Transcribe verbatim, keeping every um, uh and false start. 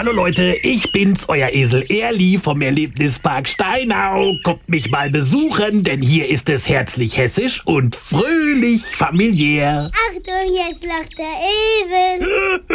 Hallo Leute, ich bin's, euer Esel Erli vom Erlebnispark Steinau. Kommt mich mal besuchen, denn hier ist es herzlich hessisch und fröhlich familiär. Achtung, jetzt lacht der Esel.